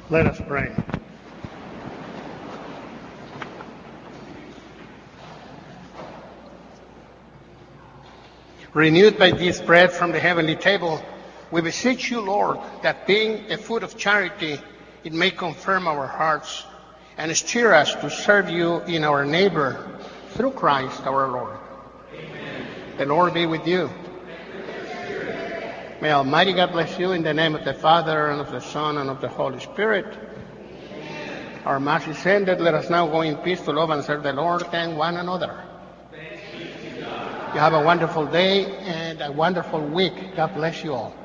Let us pray. Renewed by this bread from the heavenly table, we beseech you, Lord, that being a food of charity, it may confirm our hearts and steer us to serve you in our neighbor through Christ our Lord. Amen. The Lord be with you. May Almighty God bless you in the name of the Father, and of the Son, and of the Holy Spirit. Amen. Our Mass is ended. Let us now go in peace to love and serve the Lord and one another. You have a wonderful day and a wonderful week. God bless you all.